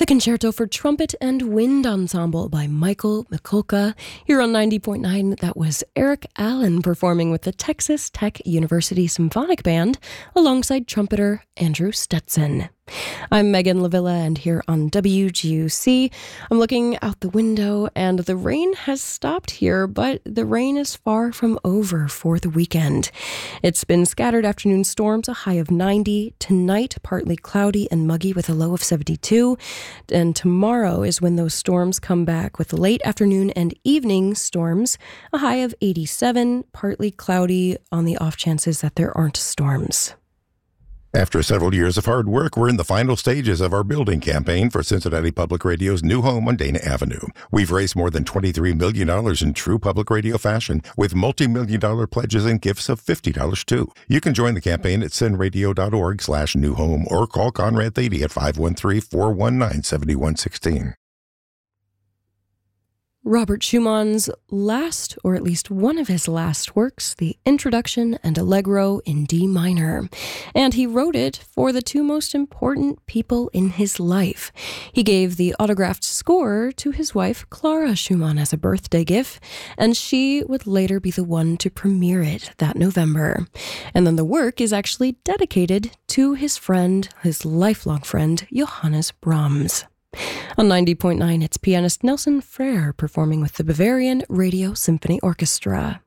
The Concerto for Trumpet and Wind Ensemble by Michael Mikulka. Here on 90.9, that was Eric Allen performing with the Texas Tech University Symphonic Band alongside trumpeter Andrew Stetson. I'm Megan Lavilla, and here on WGUC, I'm looking out the window, and the rain has stopped here, but the rain is far from over for the weekend. It's been scattered afternoon storms, a high of 90. Tonight, partly cloudy and muggy with a low of 72. And tomorrow is when those storms come back with late afternoon and evening storms, a high of 87, partly cloudy on the off chances that there aren't storms. After several years of hard work, we're in the final stages of our building campaign for Cincinnati Public Radio's new home on Dana Avenue. We've raised more than $23 million in true public radio fashion, with multi-million-dollar pledges and gifts of $50 too. You can join the campaign at cinradio.org/new home or call Conrad Thady at 513-419-7116. Robert Schumann's last, or at least one of his last works, the Introduction and Allegro in D minor. And he wrote it for the two most important people in his life. He gave the autographed score to his wife, Clara Schumann, as a birthday gift, and she would later be the one to premiere it that November. And then the work is actually dedicated to his friend, his lifelong friend, Johannes Brahms. On 90.9, it's pianist Nelson Frère performing with the Bavarian Radio Symphony Orchestra.